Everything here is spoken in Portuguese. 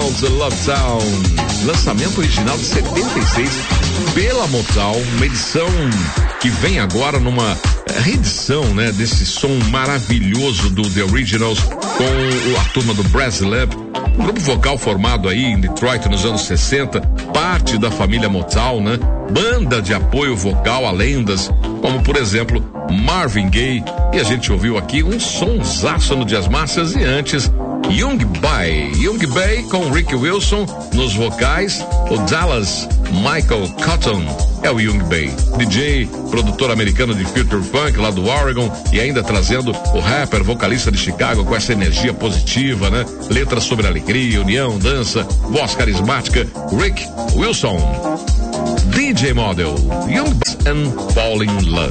Welcome to Love Town. Lançamento original de 76 pela Motown, uma edição que vem agora numa reedição, né, desse som maravilhoso do The Originals com a turma do Brasilab, grupo vocal formado aí em Detroit nos anos 60, parte da família Motown, né? Banda de apoio vocal a lendas, como por exemplo Marvin Gaye, e a gente ouviu aqui um sonsaço no Jazz Masters, e antes Young Bay com Rick Wilson nos vocais, o Dallas Michael Cotton é o Young Bay, DJ, produtor americano de Future Funk lá do Oregon, e ainda trazendo o rapper, vocalista de Chicago com essa energia positiva, né? Letras sobre alegria, união, dança, voz carismática, Rick Wilson. DJ Model, Young and Fall in Love.